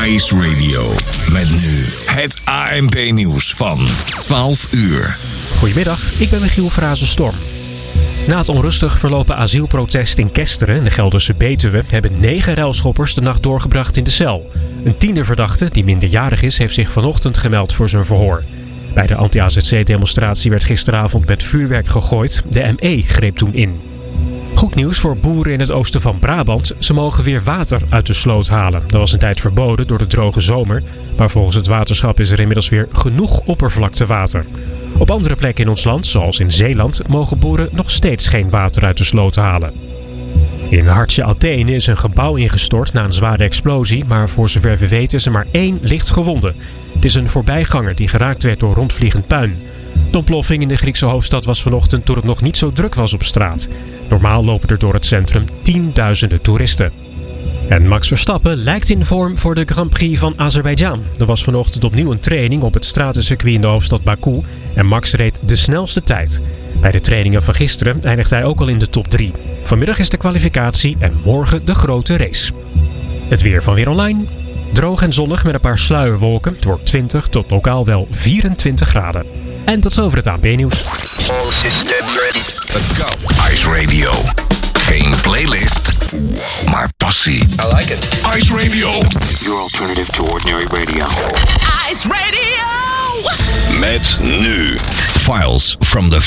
Ice Radio. Met nu het ANP-nieuws van 12 uur. Goedemiddag, ik ben Michiel Frazenstorm. Na het onrustig verlopen asielprotest in Kesteren in de Gelderse Betuwe hebben 9 ruilschoppers de nacht doorgebracht in de cel. Een 10e verdachte, die minderjarig is, heeft zich vanochtend gemeld voor zijn verhoor. Bij de anti-AZC-demonstratie werd gisteravond met vuurwerk gegooid. De ME greep toen in. Goed nieuws voor boeren in het oosten van Brabant. Ze mogen weer water uit de sloot halen. Dat was een tijd verboden door de droge zomer. Maar volgens het waterschap is er inmiddels weer genoeg oppervlaktewater. Op andere plekken in ons land, zoals in Zeeland, mogen boeren nog steeds geen water uit de sloot halen. In hartje Athene is een gebouw ingestort na een zware explosie, maar voor zover we weten is er maar 1 licht gewonde. Het is een voorbijganger die geraakt werd door rondvliegend puin. De ontploffing in de Griekse hoofdstad was vanochtend toen het nog niet zo druk was op straat. Normaal lopen er door het centrum tienduizenden toeristen. En Max Verstappen lijkt in vorm voor de Grand Prix van Azerbeidzjan. Er was vanochtend opnieuw een training op het stratencircuit in de hoofdstad Baku en Max reed de snelste tijd. Bij de trainingen van gisteren eindigde hij ook al in de top 3. Vanmiddag is de kwalificatie en morgen de grote race. Het weer van Weer Online. Droog en zonnig met een paar sluierwolken. Het wordt 20 tot lokaal wel 24 graden. En tot zover het ANP-nieuws. All systems ready. Let's go. Ice Radio. Geen playlist, maar passie. I like it. Ice Radio. Your alternative to ordinary radio. Ice Radio! Met nu Files from the